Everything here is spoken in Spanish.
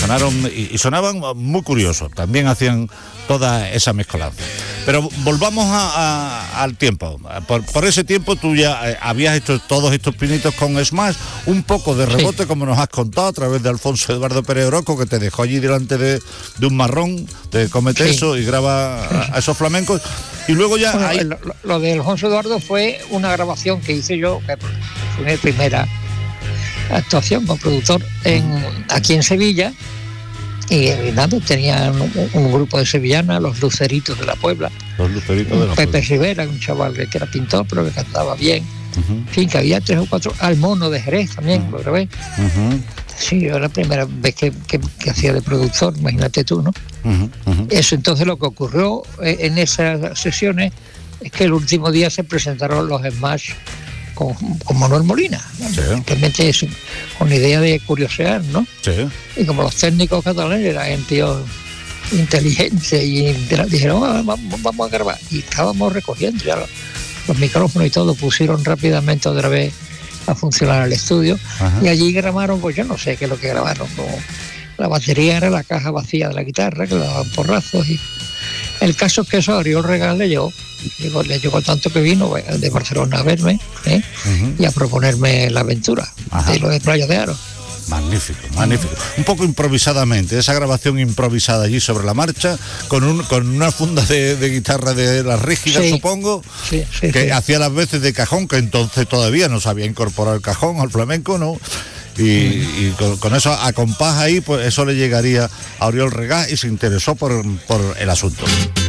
sonaron y sonaban muy curiosos, también hacían toda esa mezcolanza. Pero volvamos al tiempo. Por ese tiempo tú ya habías hecho todos estos pinitos con Smash, un poco de rebote, como nos has contado, a través de Alfonso Eduardo Pérez Orozco, que te dejó allí delante de un marrón, de cómete eso y graba a esos flamencos. Y luego ya... Bueno, lo de Alfonso Eduardo fue una grabación que hice yo, que fue mi primera actuación como productor aquí en Sevilla. Y nada, tenía un grupo de sevillanas, los Luceritos de la Puebla. Los Luceritos de la Pepe Puebla. Rivera, un chaval que era pintor, pero que cantaba bien. En fin, que había 3 o 4. Al Mono de Jerez también, lo grabé. Sí, yo era la primera vez que hacía de productor, imagínate tú, ¿no? Eso, entonces lo que ocurrió en esas sesiones es que el último día se presentaron los Smash con Manuel Molina, simplemente es con idea de curiosear, ¿no? Sí. Y como los técnicos catalanes eran tíos inteligentes y dijeron, vamos a grabar, y estábamos recogiendo ya los micrófonos y todo, pusieron rápidamente otra vez a funcionar el estudio. Y allí grabaron, pues yo no sé qué es lo que grabaron, como la batería era la caja vacía de la guitarra, que le daban porrazos, y el caso es que eso a Oriol Regás le llegó tanto que vino de Barcelona a verme y a proponerme la aventura de lo de Playa de Aro. Magnífico. Un poco improvisadamente, esa grabación improvisada allí sobre la marcha, con una funda de guitarra de las rígidas, supongo, que hacía las veces de cajón, que entonces todavía no se había incorporado el cajón al flamenco, ¿no? Y con eso a compás ahí, pues eso le llegaría a Oriol Regás y se interesó por el asunto.